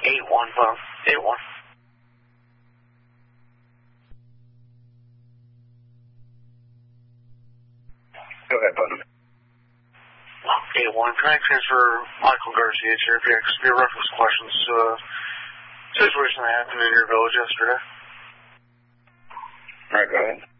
8-1, phone. 8-1. Go ahead, button. 8-1. Can I transfer Michael Garcia to your PX? Your reference questions. Situation that happened in your village yesterday. All right, go ahead.